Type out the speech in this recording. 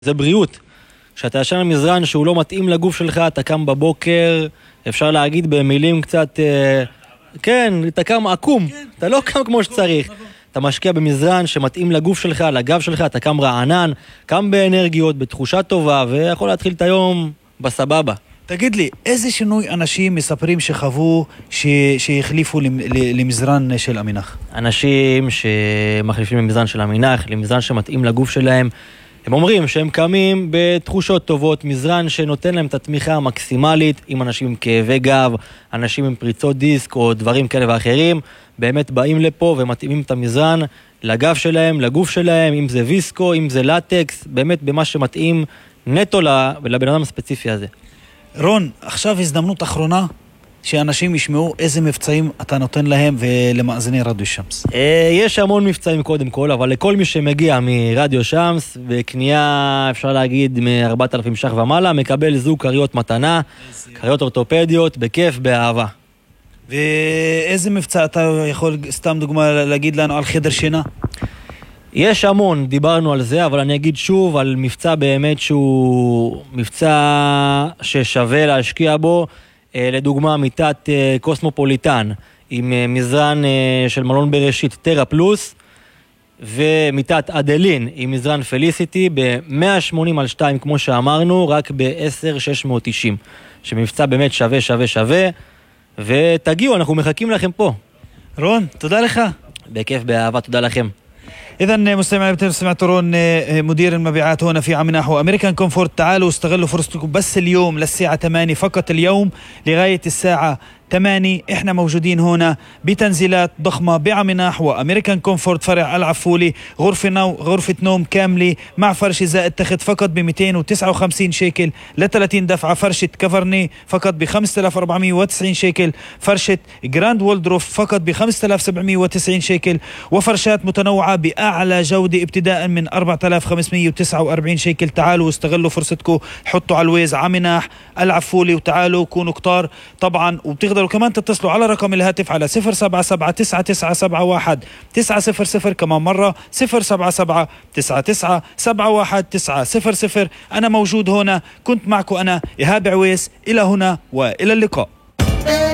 זה בריאות. כשאתה ישן במזרן שהוא לא מתאים לגוף שלך, אתה קם בבוקר, אפשר להגיד במילים קצת, כן, אתה קם עקום, אתה לא קם כמו שצריך. אתה משקיע במזרן שמתאים לגוף שלך, לגב שלך, אתה קם רענן, קם באנרגיות, בתחושה טובה, ויכול להתחיל את היום בסבבה. תגיד לי, איזה שינוי אנשים מספרים שחוו שהחליפו למזרן של המנח? אנשים שמחליפים למזרן של המנח, למזרן שמתאים לגוף שלהם, הם אומרים שהם קמים בתחושות טובות, מזרן שנותן להם את התמיכה המקסימלית, עם אנשים עם כאבי גב, אנשים עם פריצות דיסק או דברים כאלה ואחרים, באמת באים לפה ומתאימים את המזרן לגב שלהם, לגוף שלהם, אם זה ויסקו, אם זה לטקס, באמת במה שמתאים נטו לבן אדם הספציפי הזה. רון, עכשיו הזדמנות אחרונה שאנשים ישמעו איזה מבצעים אתה נותן להם ולמאזיני רדיו שמס. יש המון מבצעים קודם כל, אבל לכל מי שמגיע מרדיו שמס, בקנייה אפשר להגיד מ-4,000 ש"ח ומעלה, מקבל זוג קריות מתנה, קריות אורתופדיות, בכיף, באהבה. ואיזה מבצע אתה יכול, סתם דוגמה, להגיד לנו על חדר שינה? יש המון, דיברנו על זה, אבל אני אגיד שוב על מבצע באמת שהוא מבצע ששווה להשקיע בו, לדוגמה מיטת קוסמופוליטן עם מזרן של מלון בראשית טרה פלוס, ומיטת אדלין עם מזרן פליסיטי ב-180/2 כמו שאמרנו, רק ב-10,690, שמבצע באמת שווה שווה שווה, ותגיעו, אנחנו מחכים לכם פה. רון, תודה לך. בכיף, באהבה, תודה לכם. إذن مستمعي سمعتوا رون مدير المبيعات هنا في عمناح وأمريكان كومفورت. تعالوا استغلوا فرصتكم بس اليوم للساعة 8 فقط، اليوم لغاية الساعة 8 احنا موجودين هنا بتنزيلات ضخمة بعمناح وأمريكان كومفورت فرع العفولي، غرفة نوم كاملة مع فرش زائد تخت فقط ب 259 شيكل ل30 دفعة، فرشة كفرني فقط ب 5490 شيكل، فرشة جراند وولدروف فقط ب 5790 شيكل، وفرشات متنوعة بأعلى جودة ابتداء من 4549 شيكل. تعالوا واستغلوا فرصتكم، حطوا على الويز عمناح العفولي وتعالوا كونوا كتار طبعا. وبتقدروا كمان تتصلوا على رقم الهاتف على 077-9971-900، كمان مرة 077-9971-900. أنا موجود هنا، كنت معكم أنا إيهاب عويس، إلى هنا وإلى اللقاء.